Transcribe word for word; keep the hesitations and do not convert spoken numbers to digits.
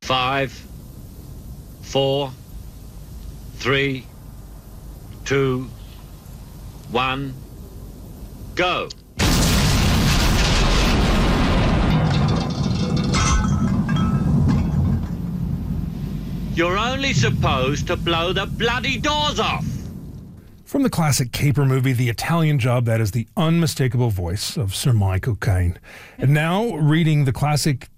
Five, four, three, two, one, go. You're only supposed to blow the bloody doors off. From the classic caper movie, The Italian Job, that is the unmistakable voice of Sir Michael Caine. And now, reading the classic